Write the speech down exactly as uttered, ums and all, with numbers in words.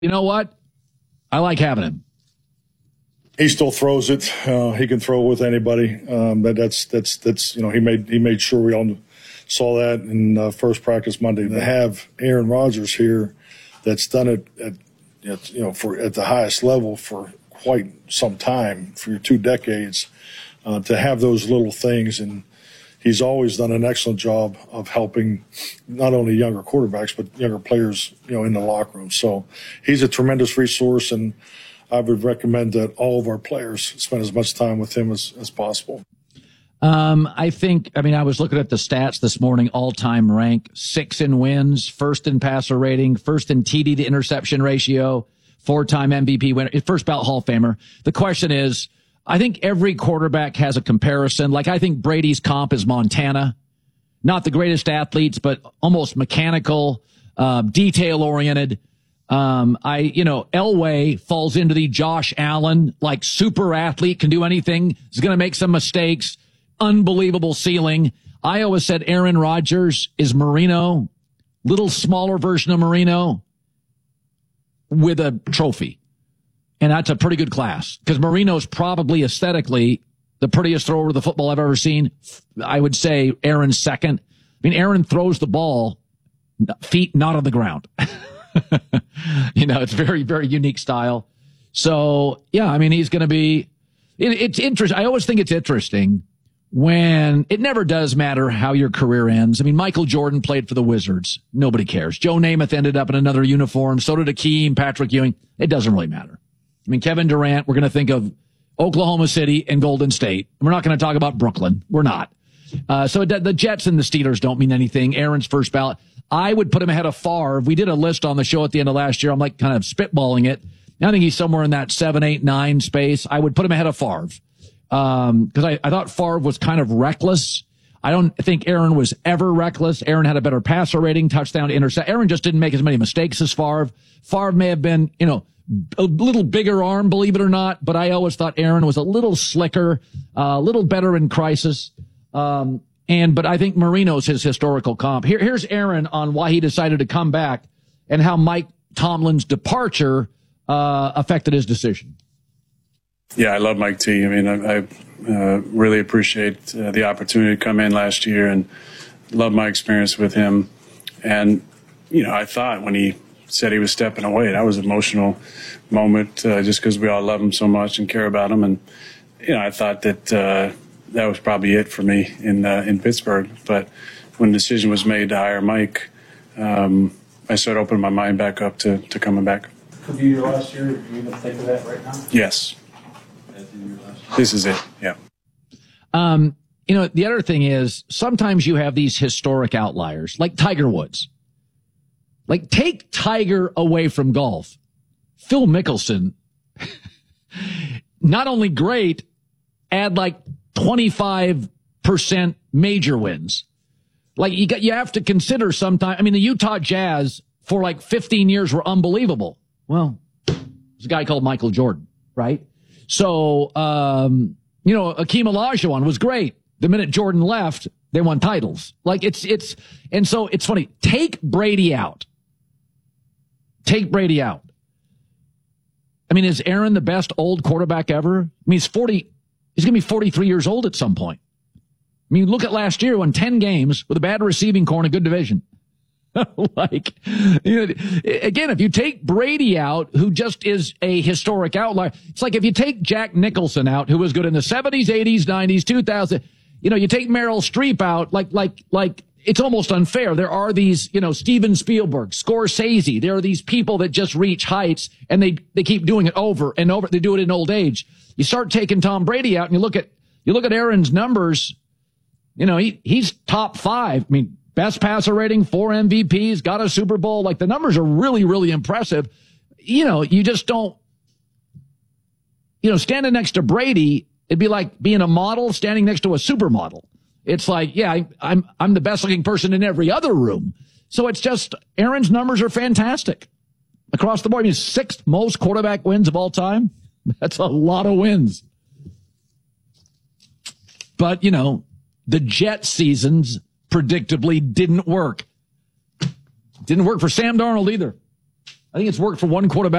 You know what? I like having him. He still throws it. Uh, he can throw with anybody. Um, that, that's that's that's you know he made he made sure we all saw that in uh, first practice Monday. To have Aaron Rodgers here, that's done it at you know for at the highest level for quite some time, for two decades, uh, to have those little things, and he's always done an excellent job of helping not only younger quarterbacks but younger players, you know, in the locker room. So he's a tremendous resource, and I would recommend that all of our players spend as much time with him as, as possible. Um, I think, I mean, I was looking at the stats this morning, all-time rank, six in wins, first in passer rating, first in T D to interception ratio, four-time M V P winner, first ballot Hall of Famer. The question is, I think every quarterback has a comparison. Like, I think Brady's comp is Montana. Not the greatest athletes, but almost mechanical, uh, detail-oriented. Um, I, you know, Elway falls into the Josh Allen, like super athlete, can do anything, is going to make some mistakes, unbelievable ceiling. I always said Aaron Rodgers is Marino, little smaller version of Marino with a trophy. And that's a pretty good class because Marino's probably aesthetically the prettiest thrower of the football I've ever seen. I would say Aaron's second. I mean, Aaron throws the ball, feet not on the ground. You know, it's very, very unique style. So, yeah, I mean, he's going to be, it, it's interesting. I always think it's interesting when it never does matter how your career ends. I mean, Michael Jordan played for the Wizards. Nobody cares. Joe Namath ended up in another uniform. So did Akeem, Patrick Ewing. It doesn't really matter. I mean, Kevin Durant, we're going to think of Oklahoma City and Golden State. We're not going to talk about Brooklyn. We're not. Uh, so it, the Jets and the Steelers don't mean anything. Aaron's first ballot. I would put him ahead of Favre. We did a list on the show at the end of last year. I'm like kind of spitballing it. I think he's somewhere in that seven, eight, nine space. I would put him ahead of Favre. Um, cause I, I thought Favre was kind of reckless. I don't think Aaron was ever reckless. Aaron had a better passer rating, touchdown to intercept. Aaron just didn't make as many mistakes as Favre. Favre may have been, you know, a little bigger arm, believe it or not, but I always thought Aaron was a little slicker, uh, a little better in crisis. Um, And, but I think Marino's his historical comp. Here, here's Aaron on why he decided to come back and how Mike Tomlin's departure, uh, affected his decision. Yeah, I love Mike T. I mean, I, I uh, really appreciate uh, the opportunity to come in last year and love my experience with him. And, you know, I thought when he said he was stepping away, that was an emotional moment, uh, just because we all love him so much and care about him. And, you know, I thought that, uh, that was probably it for me in uh, in Pittsburgh. But when the decision was made to hire Mike, um, I started opening my mind back up to, to coming back. Could be your last year. Do you even think of that right now? Yes. This is it, yeah. Um, you know, the other thing is sometimes you have these historic outliers, like Tiger Woods. Like, take Tiger away from golf. Phil Mickelson, not only great, add like twenty-five percent major wins. Like, you got, you have to consider sometime. I mean, the Utah Jazz for like fifteen years were unbelievable. Well, there's a guy called Michael Jordan, right? So, um, you know, Akeem Olajuwon was great. The minute Jordan left, they won titles. Like, it's, it's, and so it's funny. Take Brady out. Take Brady out. I mean, is Aaron the best old quarterback ever? I mean, he's forty. He's going to be forty-three years old at some point. I mean, look at last year, won ten games with a bad receiving core and a good division. Like, you know, again, if you take Brady out, who just is a historic outlier, it's like if you take Jack Nicholson out, who was good in the seventies, eighties, nineties, two thousand, you know, you take Meryl Streep out, like, like, like, it's almost unfair. There are these, you know, Steven Spielberg, Scorsese. There are these people that just reach heights and they, they keep doing it over and over. They do it in old age. You start taking Tom Brady out and you look at, you look at Aaron's numbers, you know, he, he's top five. I mean, best passer rating, four M V Ps, got a Super Bowl. Like, the numbers are really, really impressive. You know, you just don't, you know, standing next to Brady, it'd be like being a model standing next to a supermodel. It's like, yeah, I, I'm, I'm the best looking person in every other room. So it's just, Aaron's numbers are fantastic across the board. I mean, sixth most quarterback wins of all time. That's a lot of wins. But, you know, the Jet seasons predictably didn't work. Didn't work for Sam Darnold either. I think it's worked for one quarterback